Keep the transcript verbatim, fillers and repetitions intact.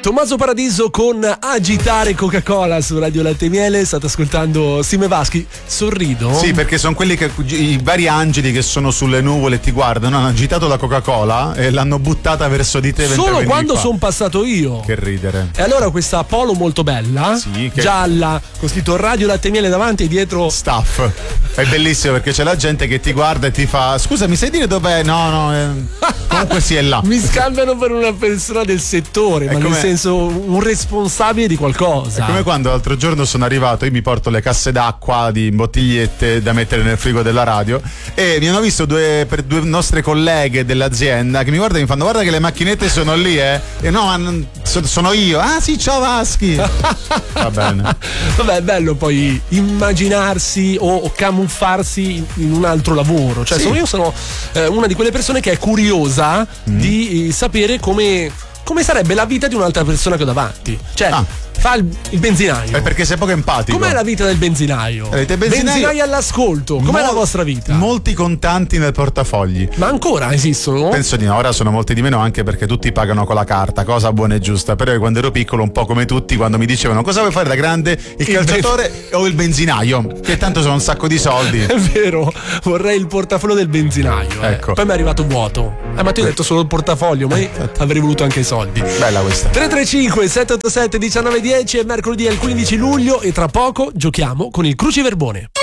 Tommaso Paradiso con Agitare Coca-Cola su Radio Latte e Miele. State ascoltando Sime Vaschi. Sorrido? Sì, perché sono quelli che i vari angeli che sono sulle nuvole e ti guardano. Hanno agitato la Coca-Cola e l'hanno buttata verso di te. Solo quando sono passato io. Che ridere. E allora questa polo molto bella, sì, che... gialla, con scritto Radio Latte e Miele davanti e dietro Staff. È bellissimo perché c'è la gente che ti guarda e ti fa: scusa, mi sai dire dov'è? No, no, eh... comunque sì, è là. Mi scambiano per una persona del settore, è ma come... nel senso un responsabile di qualcosa. È come quando l'altro giorno sono arrivato, io mi porto le casse d'acqua di bottigliette da mettere nel frigo della radio e mi hanno visto due, per due nostre colleghe dell'azienda che mi guardano e mi fanno: guarda che le macchinette sono lì, eh. E no, ma non, sono io. Ah sì, ciao Vaschi. Va bene. Vabbè, è bello poi immaginarsi o, o camuffarsi in, in un altro lavoro. Cioè, sì. sono, io sono eh, una di quelle persone che è curiosa mm. di eh, sapere come, come sarebbe la vita di un'altra persona che ho davanti. Cioè, ah. fa il, il benzinaio. È perché sei poco empatico. Com'è la vita del benzinaio? Eh, benzinaio... Benzinaio all'ascolto. Com'è Mol... la vostra vita? Molti contanti nel portafogli. Ma ancora esistono? Penso di no, ora sono molti di meno anche perché tutti pagano con la carta, cosa buona e giusta. Però io quando ero piccolo, un po' come tutti, quando mi dicevano cosa vuoi fare da grande, il, il calciatore ben... o il benzinaio, che tanto sono un sacco di soldi. È vero, vorrei il portafoglio del benzinaio. Ecco. Eh. Poi mi è arrivato vuoto. Eh, ma tu hai detto solo il portafoglio, ma io avrei voluto anche i soldi. Bella questa. tre tre cinque sette otto sette uno nove uno zero è mercoledì è il quindici luglio e tra poco giochiamo con il cruciverbone.